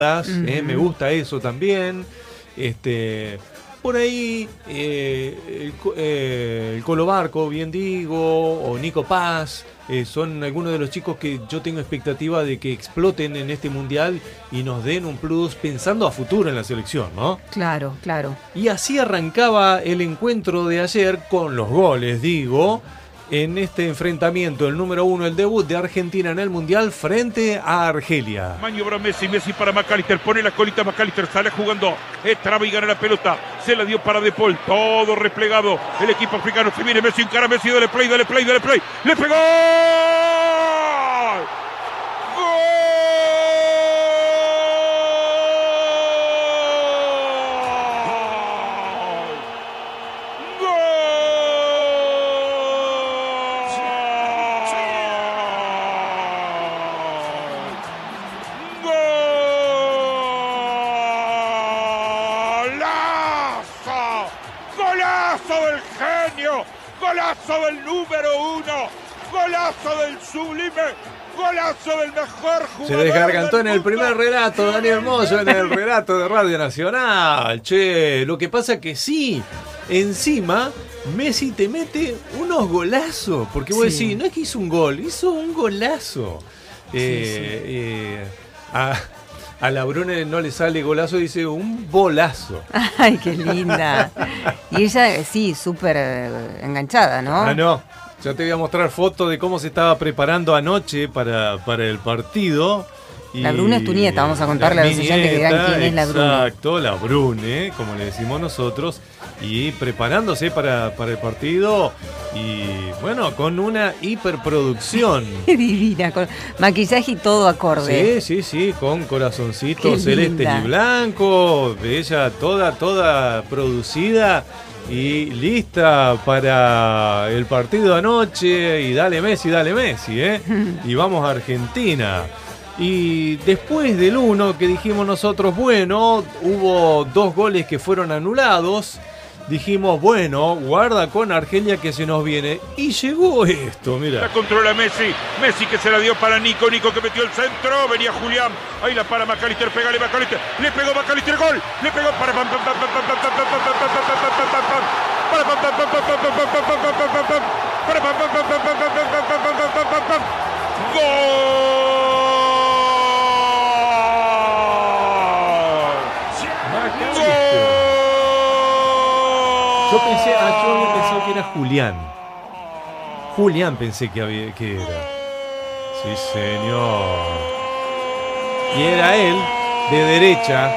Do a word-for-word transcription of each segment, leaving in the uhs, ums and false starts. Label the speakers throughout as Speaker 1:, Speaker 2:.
Speaker 1: Uh-huh.
Speaker 2: eh, me gusta eso también. Este, por ahí eh, el, eh, el Colo Barco, bien digo, o Nico Paz, eh, son algunos de los chicos que yo tengo expectativa de que exploten en este mundial y nos den un plus pensando a futuro en la selección, ¿no?
Speaker 1: Claro, claro.
Speaker 2: Y así arrancaba el encuentro de ayer con los goles, digo, en este enfrentamiento, el número uno, el debut de Argentina en el Mundial frente a Argelia.
Speaker 3: Maniobra Messi, Messi para McAllister, pone la colita McAllister, sale jugando, traba y gana la pelota, se la dio para De Paul, todo replegado, el equipo africano, se viene Messi, encara Messi, dale play, dale play, dale play, ¡le pegó! Del genio, golazo del número uno, golazo del sublime, golazo del mejor jugador.
Speaker 2: Se desgargantó en el
Speaker 3: mundo.
Speaker 2: primer relato, Daniel Moyo, en el relato de Radio Nacional. Che, lo que pasa que sí, encima Messi te mete unos golazos, porque vos
Speaker 1: Sí.
Speaker 2: decís, no es que hizo un gol, hizo un golazo. Eh,
Speaker 1: Sí, sí.
Speaker 2: eh, a, a la Brune no le sale golazo, dice un bolazo.
Speaker 1: Ay, qué linda. Y ella, sí, súper eh, enganchada, ¿no?
Speaker 2: Ah, no. Ya te voy a mostrar fotos de cómo se estaba preparando anoche para, para el partido. Y
Speaker 1: La Brune es tu nieta, vamos a contarle
Speaker 2: la
Speaker 1: a los oyentes que digan quién es la Brune.
Speaker 2: Exacto, la Brune, como le decimos nosotros. Y preparándose para, para el partido. Y bueno, con una hiperproducción.
Speaker 1: Divina, con maquillaje y todo acorde.
Speaker 2: Sí, sí, sí, con corazoncitos
Speaker 1: Qué
Speaker 2: celestes
Speaker 1: linda.
Speaker 2: y blancos. Ella toda, toda producida. Y lista para el partido de anoche. Y dale Messi, dale Messi, ¿eh? Y vamos a Argentina. Y después del uno que dijimos nosotros, bueno, hubo dos goles que fueron anulados. Dijimos, bueno, guarda con Argelia que se nos viene. Y llegó esto, mira.
Speaker 3: La controla Messi, Messi que se la dio para Nico, Nico que metió el centro, venía Julián, ahí la para McAllister, pegale McAllister, le pegó McAllister, gol, le pegó para pam pam pam pam pam pam pam pam pam pam pam pam para pam pam pam pam pam pam pam pam pam pam pam pam para pam pam pam pam pam pam pam pam pam pam pam pam gol.
Speaker 2: Yo pensé, ah, yo había pensado que era Julián. Julián pensé que, había, que era. Sí, señor. Y era él, de derecha.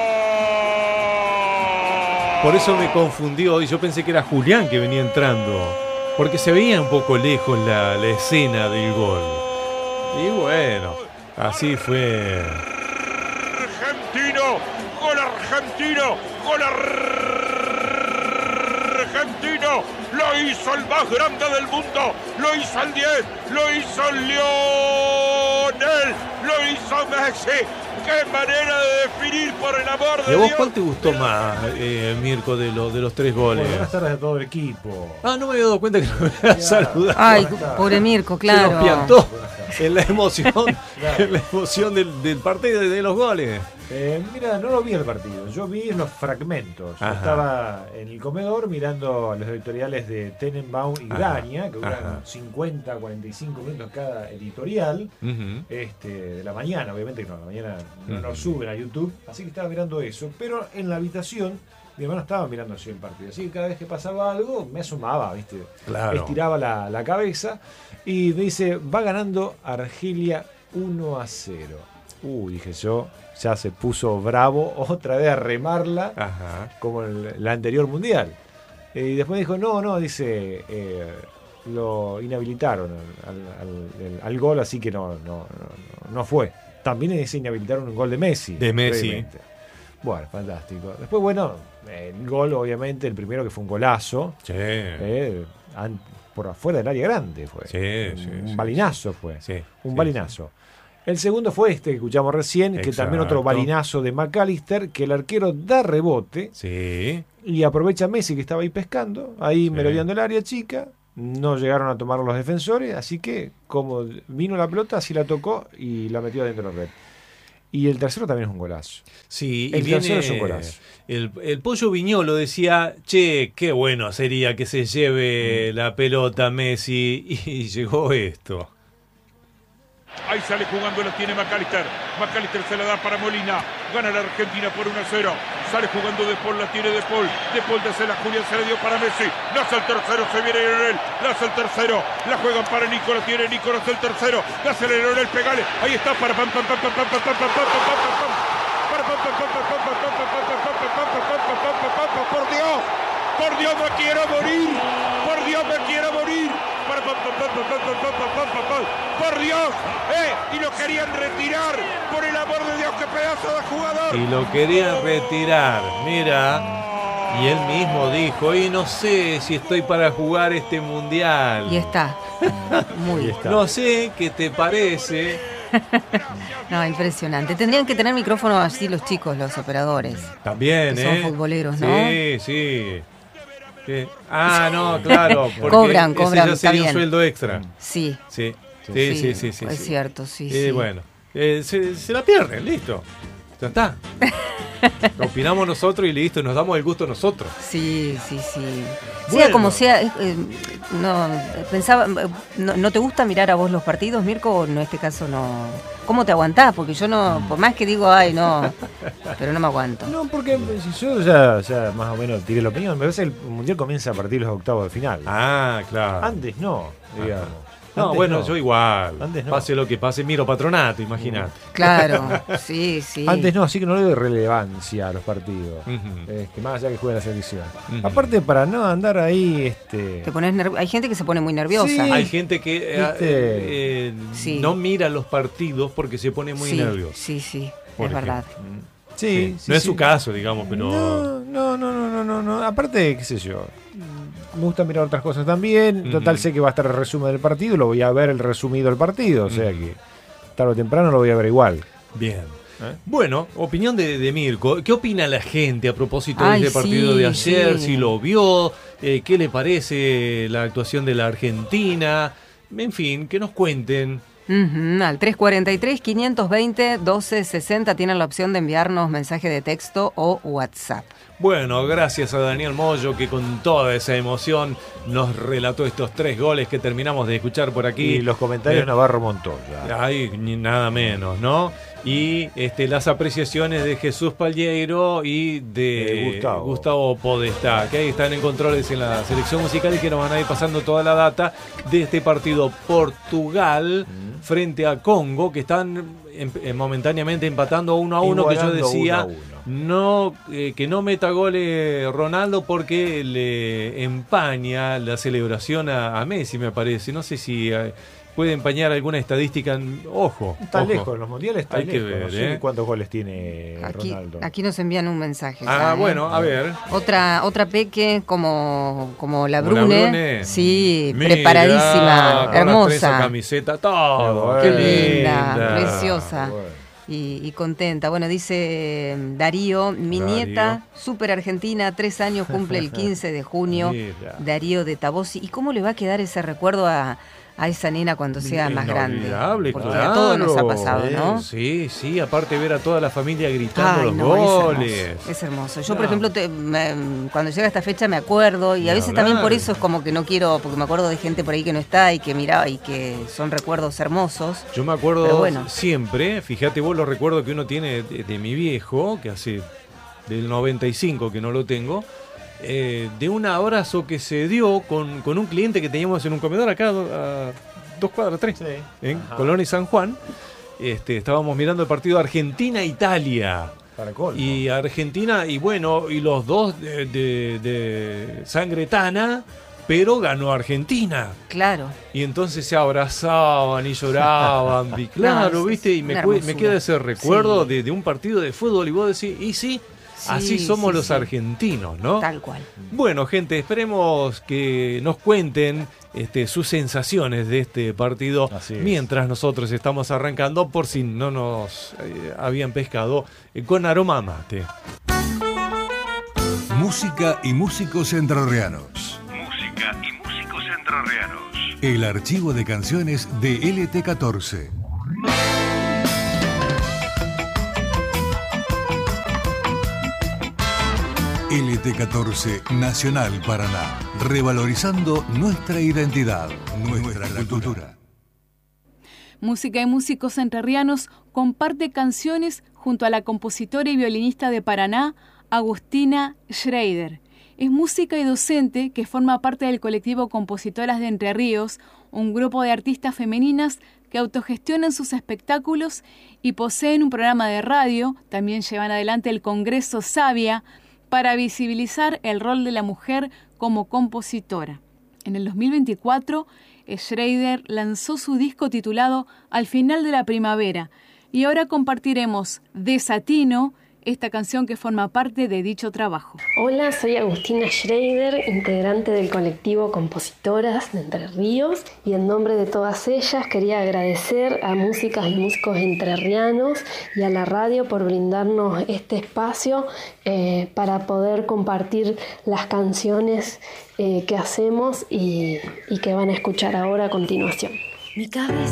Speaker 2: Por eso me confundió y yo pensé que era Julián que venía entrando. Porque se veía un poco lejos la, la escena del gol. Y bueno, así fue.
Speaker 3: Argentino, gol argentino, gol argentino, lo hizo el más grande del mundo, lo hizo el diez, lo hizo Lionel, lo hizo Messi. ¡Qué manera de definir, por el amor de
Speaker 2: ¿Y a vos
Speaker 3: Dios!
Speaker 2: cuál te gustó más, eh, Mirko, de, lo, de los tres goles?
Speaker 4: Buenas tardes a todo el equipo.
Speaker 2: Ah, no me había dado cuenta que no me había saludado.
Speaker 1: Ay, pobre Mirko,
Speaker 2: Se nos
Speaker 1: claro.
Speaker 2: piantó en la emoción, en la emoción del, del partido y de los goles.
Speaker 4: Eh, mira, no lo vi el partido, yo vi los fragmentos. Yo
Speaker 2: Ajá.
Speaker 4: estaba en el comedor mirando los editoriales de Tenenbaum y
Speaker 2: Ajá.
Speaker 4: Graña, que duran
Speaker 2: Ajá.
Speaker 4: cincuenta, cuarenta y cinco minutos cada editorial,
Speaker 2: Uh-huh.
Speaker 4: este, de la mañana, obviamente que no, la mañana no nos
Speaker 2: Ujú.
Speaker 4: suben a YouTube, así que estaba mirando eso, pero en la habitación mi hermano estaba mirando así el partido, así que cada vez que pasaba algo me asomaba, ¿viste?
Speaker 2: Claro.
Speaker 4: Estiraba la, la cabeza y me dice, va ganando Argelia uno a cero. Uh, dije yo, ya se puso bravo otra vez a remarla
Speaker 2: Ajá.
Speaker 4: como el, la anterior mundial. Eh, y después dijo, no, no, dice, eh, lo inhabilitaron al, al- al- al gol, así que no, no, no, no fue. También dice, inhabilitaron un gol de Messi.
Speaker 2: De Messi.
Speaker 4: previamente. Bueno, fantástico. Después, bueno, el gol, obviamente, el primero que fue un golazo.
Speaker 2: Sí.
Speaker 4: eh, an- por afuera del área grande fue.
Speaker 2: Sí,
Speaker 4: un,
Speaker 2: sí,
Speaker 4: un
Speaker 2: sí,
Speaker 4: balinazo fue.
Speaker 2: Sí,
Speaker 4: un
Speaker 2: sí,
Speaker 4: balinazo. El segundo fue este que escuchamos recién, que también otro
Speaker 2: Exacto.
Speaker 4: balinazo de McAllister, que el arquero da rebote
Speaker 2: Sí.
Speaker 4: y aprovecha Messi que estaba ahí pescando, ahí
Speaker 2: Sí.
Speaker 4: merodeando el área chica. No llegaron a tomar los defensores, así que como vino la pelota, así la tocó y la metió adentro de la red. Y el tercero también es un golazo.
Speaker 2: Sí,
Speaker 4: el
Speaker 2: y viene
Speaker 4: tercero es un golazo.
Speaker 2: El, el Pollo Viñolo decía, che, qué bueno sería que se lleve mm. la pelota Messi, y llegó esto.
Speaker 3: Ahí sale jugando, la tiene McAllister. McAllister se la da para Molina. Gana la Argentina por uno a cero. Sale jugando De Paul, la tiene De Paul. De Paul de la Julián, se la dio para Messi. Nace el tercero, se viene Lionel. Nace el tercero. La juegan para Nico, la tiene Nico, nace el tercero. Nace Lionel, pegale. Ahí está para pam pam pam pam pam pam pam pam pam pam. Por Dios, por Dios me quiero morir. Por Dios me quiero morir. Por Dios, eh, y lo querían retirar, por el amor de Dios, qué pedazo de jugador.
Speaker 2: Y lo querían retirar, mira, y él mismo dijo, y no sé si estoy para jugar este mundial.
Speaker 1: Y está, muy
Speaker 2: bien. No sé qué te parece.
Speaker 1: No, impresionante. Tendrían que tener micrófonos así los chicos, los operadores.
Speaker 2: También,
Speaker 1: que
Speaker 2: ¿eh?
Speaker 1: Son futboleros, ¿no?
Speaker 2: Sí, sí. ¿Qué? Ah, no, claro. Porque
Speaker 1: cobran, cobran.
Speaker 2: Ese ya sería un sueldo extra.
Speaker 1: Sí.
Speaker 2: Sí, sí, sí, sí. sí, sí
Speaker 1: es
Speaker 2: sí.
Speaker 1: cierto, sí,
Speaker 2: eh,
Speaker 1: sí.
Speaker 2: Bueno, eh, se, se la pierden, listo. Ya está. Opinamos nosotros y listo, nos damos el gusto nosotros.
Speaker 1: Sí, sí, sí.
Speaker 2: Bueno.
Speaker 1: Sea como sea, eh, no, pensaba, no, ¿no te gusta mirar a vos los partidos, Mirko? O en este caso no. ¿Cómo te aguantás? Porque yo no, por más que digo, ay, no, pero no me aguanto.
Speaker 4: No, porque si yo ya, ya más o menos tiré la opinión, me parece que el Mundial comienza a partir de los octavos de final.
Speaker 2: Ah, claro.
Speaker 4: Antes no, digamos.
Speaker 2: No,
Speaker 4: Antes
Speaker 2: bueno,
Speaker 4: no.
Speaker 2: yo igual.
Speaker 4: Antes no.
Speaker 2: Pase lo que pase, miro Patronato, imagínate.
Speaker 1: Claro, sí, sí.
Speaker 4: Antes no, así que no le doy relevancia a los partidos.
Speaker 2: Uh-huh.
Speaker 4: Este, más allá que juegue la selección.
Speaker 2: Uh-huh.
Speaker 4: Aparte, para no andar ahí. Este...
Speaker 1: Te pones nerv- Hay gente que se pone muy nerviosa.
Speaker 4: Sí.
Speaker 2: Hay gente que eh, eh,
Speaker 1: Sí.
Speaker 2: no mira los partidos porque se pone muy
Speaker 1: sí,
Speaker 2: nervioso.
Speaker 1: Sí, sí,
Speaker 2: Por
Speaker 1: es
Speaker 2: ejemplo.
Speaker 1: verdad.
Speaker 4: Sí,
Speaker 2: Sí.
Speaker 4: sí,
Speaker 2: No es
Speaker 4: sí.
Speaker 2: su caso, digamos, pero...
Speaker 4: No, no, no, no, no, no, no. Aparte, qué sé yo. Me gusta mirar otras cosas también. Total,
Speaker 2: Uh-huh.
Speaker 4: sé que va a estar el resumen del partido. Lo voy a ver el resumido del partido. O sea que tarde o temprano lo voy a ver igual.
Speaker 2: Bien.
Speaker 4: ¿Eh?
Speaker 2: Bueno, opinión de, de Mirko. ¿Qué opina la gente a propósito
Speaker 1: Ay,
Speaker 2: de este partido
Speaker 1: sí,
Speaker 2: de ayer?
Speaker 1: sí.
Speaker 2: Si lo vio, eh, ¿qué le parece la actuación de la Argentina? En fin, que nos cuenten.
Speaker 1: Uh-huh. Al tres cuatro tres, quinientos veinte, doce sesenta tienen la opción de enviarnos mensaje de texto o WhatsApp.
Speaker 2: Bueno, gracias a Daniel Moyo que con toda esa emoción nos relató estos tres goles que terminamos de escuchar por aquí.
Speaker 4: Y los comentarios
Speaker 2: Eh,
Speaker 4: Navarro Montoya.
Speaker 2: Ay, ni nada menos, ¿no? Y este, las apreciaciones de Jesús Palleiro y de
Speaker 4: Eh, Gustavo.
Speaker 2: Gustavo Podestá, que ahí están en controles en la selección musical y que nos van a ir pasando toda la data de este partido Portugal
Speaker 4: Mm.
Speaker 2: frente a Congo, que están em- em- momentáneamente empatando uno a uno, que yo
Speaker 4: Igualando
Speaker 2: decía
Speaker 4: uno a uno.
Speaker 2: no eh, que no meta goles Ronaldo porque le empaña la celebración a, a Messi, me parece. No sé si eh, puede empañar alguna estadística. Ojo.
Speaker 4: Está
Speaker 2: ojo.
Speaker 4: lejos, los mundiales está
Speaker 2: Hay que
Speaker 4: lejos.
Speaker 2: ver,
Speaker 4: no sé
Speaker 2: ¿eh?
Speaker 4: cuántos goles tiene
Speaker 1: Aquí,
Speaker 4: Ronaldo.
Speaker 1: aquí nos envían un mensaje.
Speaker 2: Ah,
Speaker 1: ya, ¿eh?
Speaker 2: bueno, a ver.
Speaker 1: Otra, otra Peque como, como la
Speaker 2: Como la
Speaker 1: Brune.
Speaker 2: Brune.
Speaker 1: Sí,
Speaker 2: Mira,
Speaker 1: preparadísima,
Speaker 2: con las tres
Speaker 1: hermosa.
Speaker 2: camiseta, todo.
Speaker 4: Qué
Speaker 2: Qué
Speaker 1: linda,
Speaker 2: linda.
Speaker 1: preciosa.
Speaker 4: Bueno.
Speaker 1: Y, y contenta. Bueno, dice eh, Darío, mi
Speaker 2: Darío.
Speaker 1: nieta, súper argentina, tres años, cumple el quince de junio.
Speaker 2: Mira.
Speaker 1: Darío de Tabosi. ¿Y cómo le va a quedar ese recuerdo a, a esa nena cuando sea más grande?
Speaker 2: Inolvidable,
Speaker 1: Porque
Speaker 2: claro.
Speaker 1: a todos nos ha pasado, ¿no?
Speaker 2: Sí, sí, aparte ver a toda la familia gritando
Speaker 1: Ay,
Speaker 2: los
Speaker 1: no, es
Speaker 2: goles.
Speaker 1: hermoso, es hermoso. Yo,
Speaker 2: No.
Speaker 1: por ejemplo, te- me- cuando llega esta fecha me acuerdo y
Speaker 2: Ni
Speaker 1: a veces
Speaker 2: hablar.
Speaker 1: también por eso es como que no quiero, porque me acuerdo de gente por ahí que no está y que miraba y que son recuerdos hermosos.
Speaker 2: Yo me acuerdo
Speaker 1: Pero bueno.
Speaker 2: siempre, fíjate vos los recuerdos que uno tiene de, de mi viejo, que hace del noventa y cinco que no lo tengo, eh, de un abrazo que se dio con, con un cliente que teníamos en un comedor acá a dos cuadras, tres,
Speaker 4: Sí.
Speaker 2: en
Speaker 4: Ajá.
Speaker 2: Colón y San Juan. Este, estábamos mirando el partido Argentina-Italia.
Speaker 4: Para colmo.
Speaker 2: Y Argentina, y bueno, y los dos de, de- de sangre tana, pero ganó Argentina.
Speaker 1: Claro.
Speaker 2: Y entonces se abrazaban y lloraban. Y claro,
Speaker 1: No, es-
Speaker 2: ¿viste? Y
Speaker 1: es
Speaker 2: me,
Speaker 1: una
Speaker 2: cu- me
Speaker 1: hermosura.
Speaker 2: queda ese recuerdo
Speaker 1: Sí.
Speaker 2: de, de un partido de fútbol y vos decís, y sí,
Speaker 1: Sí,
Speaker 2: así somos
Speaker 1: sí,
Speaker 2: los
Speaker 1: sí.
Speaker 2: argentinos, ¿no?
Speaker 1: Tal cual.
Speaker 2: Bueno, gente, esperemos que nos cuenten este, sus sensaciones de este partido
Speaker 4: Así es.
Speaker 2: mientras nosotros estamos arrancando, por si no nos eh, habían pescado eh, con aroma a mate.
Speaker 5: Música y músicos entrerrianos.
Speaker 3: Música y músicos entrerrianos.
Speaker 5: El archivo de canciones de L T catorce. L T catorce Nacional Paraná. Revalorizando nuestra identidad, nuestra cultura.
Speaker 6: Música y Músicos Entrerrianos comparte canciones junto a la compositora y violinista de Paraná, Agustina Schrader. Es música y docente que forma parte del colectivo Compositoras de Entre Ríos, un grupo de artistas femeninas que autogestionan sus espectáculos y poseen un programa de radio. También llevan adelante el Congreso Sabia para visibilizar el rol de la mujer como compositora. En el dos mil veinticuatro, Schrader lanzó su disco titulado Al final de la primavera y ahora compartiremos Desatino, esta canción que forma parte de dicho trabajo.
Speaker 7: Hola, soy Agustina Schrader, integrante del colectivo Compositoras de Entre Ríos, y en nombre de todas ellas quería agradecer a músicas y músicos entrerrianos y a la radio por brindarnos este espacio eh, para poder compartir las canciones eh, que hacemos y, y que van a escuchar ahora a continuación.
Speaker 8: Mi cabeza